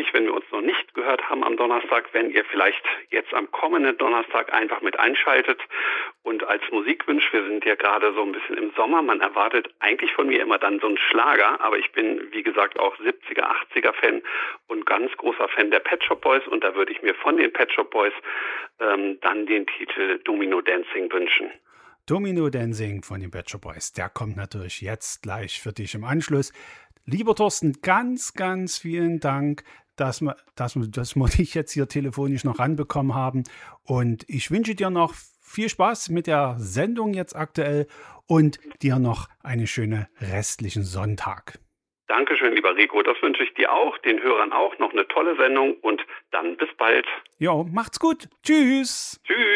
mich, wenn wir uns noch nicht gehört haben am Donnerstag, wenn ihr vielleicht jetzt am kommenden Donnerstag einfach mit einschaltet. Und als Musikwunsch, wir sind ja gerade so ein bisschen im Sommer, man erwartet eigentlich von mir immer dann so einen Schlager, aber ich bin, wie gesagt, auch 70er, 80er Fan und ganz großer Fan der Pet Shop Boys, und da würde ich mir von den Pet Shop Boys dann den Titel Domino Dancing wünschen. Domino Dancing von den Pet Shop Boys, der kommt natürlich jetzt gleich für dich im Anschluss. Lieber Thorsten, ganz, ganz vielen Dank, dass wir dich jetzt hier telefonisch noch ranbekommen haben. Und ich wünsche dir noch viel Spaß mit der Sendung jetzt aktuell und dir noch einen schönen restlichen Sonntag. Dankeschön, lieber Rico. Das wünsche ich dir auch, den Hörern auch. Noch eine tolle Sendung und dann bis bald. Jo, macht's gut. Tschüss. Tschüss.